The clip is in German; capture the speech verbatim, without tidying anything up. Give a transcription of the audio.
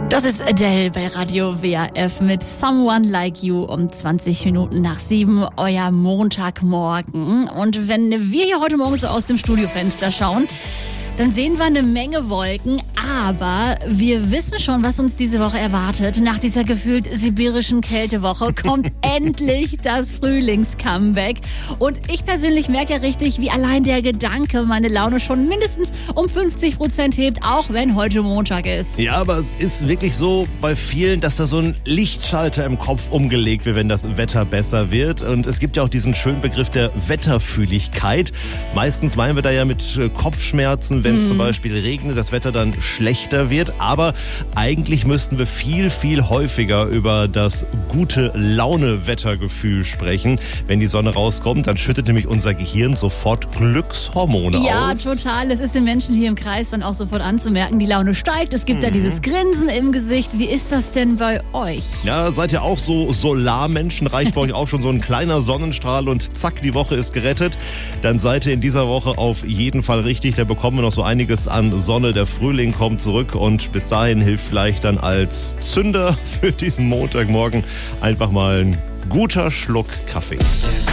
Das ist Adele bei Radio W R F mit Someone Like You um zwanzig Minuten nach sieben, euer Montagmorgen. Und wenn wir hier heute Morgen so aus dem Studiofenster schauen, dann sehen wir eine Menge Wolken, aber wir wissen schon, was uns diese Woche erwartet. Nach dieser gefühlt sibirischen Kältewoche kommt endlich das Frühlings-Comeback. Und ich persönlich merke ja richtig, wie allein der Gedanke meine Laune schon mindestens um fünfzig Prozent hebt, auch wenn heute Montag ist. Ja, aber es ist wirklich so bei vielen, dass da so ein Lichtschalter im Kopf umgelegt wird, wenn das Wetter besser wird. Und es gibt ja auch diesen schönen Begriff der Wetterfühligkeit. Meistens meinen wir da ja mit Kopfschmerzen, wenn es zum Beispiel regnet, das Wetter dann schlechter wird. Aber eigentlich müssten wir viel, viel häufiger über das gute Laune-Wettergefühl sprechen. Wenn die Sonne rauskommt, dann schüttet nämlich unser Gehirn sofort Glückshormone ja, aus. Ja, total. Es ist den Menschen hier im Kreis dann auch sofort anzumerken. Die Laune steigt, es gibt mhm. da dieses Grinsen im Gesicht. Wie ist das denn bei euch? Ja, seid ihr auch so Solarmenschen? Reicht bei euch auch schon so ein kleiner Sonnenstrahl und zack, die Woche ist gerettet? Dann seid ihr in dieser Woche auf jeden Fall richtig. Da bekommen wir noch so einiges an Sonne. Der Frühling kommt zurück und bis dahin hilft vielleicht dann als Zünder für diesen Montagmorgen einfach mal ein guter Schluck Kaffee.